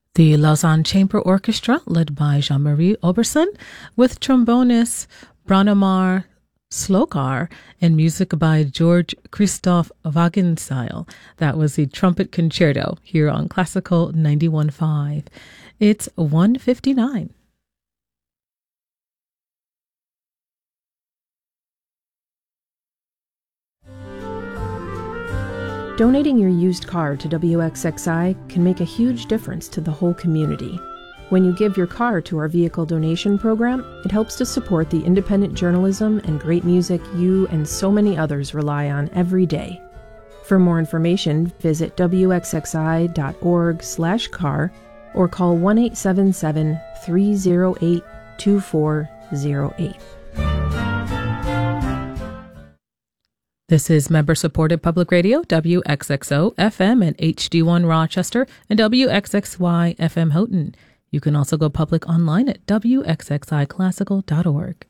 The Lausanne Chamber Orchestra, led by Jean-Marie Oberson, with trombonist Branimir Slokar and music by George Christoph Wagenseil. That was the trumpet concerto here on Classical 91.5. It's 1:59. Donating your used car to WXXI can make a huge difference to the whole community. When you give your car to our vehicle donation program, it helps to support the independent journalism and great music you and so many others rely on every day. For more information, visit wxxi.org/car or call 1-877-308-2408. This is member-supported public radio, WXXO FM and HD1 Rochester and WXXY FM Houghton. You can also go public online at wxxiclassical.org.